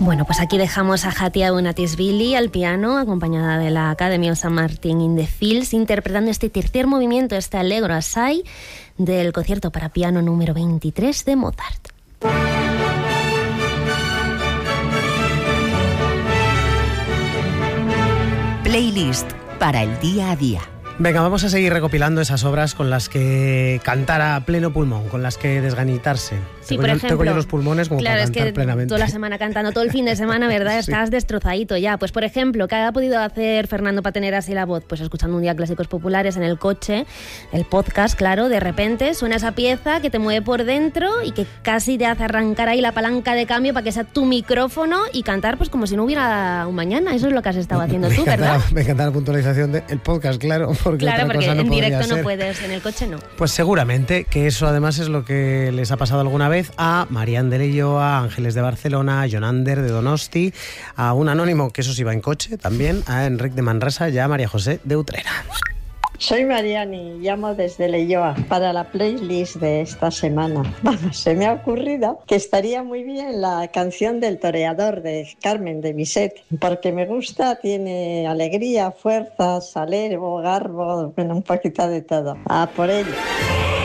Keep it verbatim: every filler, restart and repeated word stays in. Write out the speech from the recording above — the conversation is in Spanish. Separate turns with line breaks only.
Bueno, pues aquí dejamos a Hatia Bonatisvili al piano, acompañada de la Academy of Saint Martin in the Fields, interpretando este tercer movimiento, este Allegro Assai, del concierto para piano número veintitrés de Mozart.
Playlist para el día a día.
Venga, vamos a seguir recopilando esas obras con las que cantar a pleno pulmón, con las que desganitarse.
Sí,
tengo
por
yo,
ejemplo,
tengo yo los pulmones como
claro,
para
es
cantar
que
plenamente.
toda la semana cantando, todo el fin de semana, ¿verdad?
Sí.
Estás destrozadito ya. Pues, por ejemplo, ¿qué ha podido hacer Fernando para tener así la voz? Pues escuchando un día clásicos populares en el coche, el podcast, claro, de repente suena esa pieza que te mueve por dentro y que casi te hace arrancar ahí la palanca de cambio para que sea tu micrófono y cantar pues como si no hubiera un mañana. Eso es lo que has estado haciendo tú, ¿verdad?
La, me encanta la puntualización del podcast, claro. Porque
claro,
otra
porque
cosa no
en directo
ser.
no puedes, en el coche no.
Pues seguramente que eso además es lo que les ha pasado alguna vez a Marian de Leyo, a Ángeles de Barcelona, a Jonander de Donosti, a un anónimo que eso sí va en coche también, a Enric de Manresa y a María José de Utrera.
Soy Mariani, llamo desde Leioa para la playlist de esta semana. Vamos, se me ha ocurrido que estaría muy bien la canción del toreador de Carmen de Bizet, porque me gusta, tiene alegría, fuerza, salero, garbo, bueno, un poquito de todo. A por ello.